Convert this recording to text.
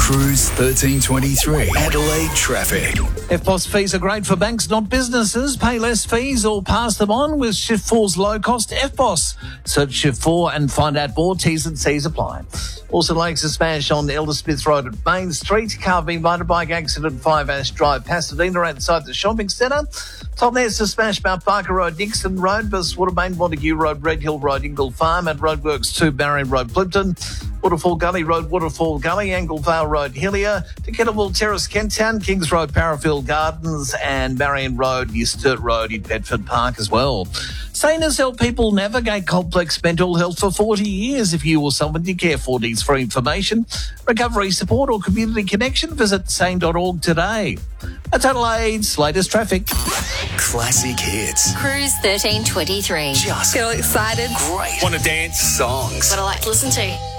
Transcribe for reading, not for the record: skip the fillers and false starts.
Cruise 1323. Adelaide traffic. EFTPOS fees are great for banks, not businesses. Pay less fees or pass them on with Shift 4's low-cost EFTPOS. Search Shift 4 and find out more. T's and C's apply. Also, Lakes a smash on Elder Smith Road at Main Street. Car being motorbike accident 5 Ash Drive, Pasadena outside the shopping centre. Totnes a smash Mount Barker Road, Nixon Road, Watermain, Montague Road, Red Hill Road, Ingle Farm at Roadworks 2, Barrier Road, Plimpton. Waterfall Gully Road, Waterfall Gully, Anglevale Road, Hillier, to Kettlewell Terrace, Kenttown, Kings Road, Parafield Gardens, and Marion Road, near Sturt Road in Bedford Park as well. Sane has helped people navigate complex mental health for 40 years. If you or someone you care for needs free information, recovery support or community connection, visit sane.org today. That's Adelaide's latest traffic. Classic hits. Cruise 1323. Just feel excited. great. Want to dance? Songs. What I like to listen to.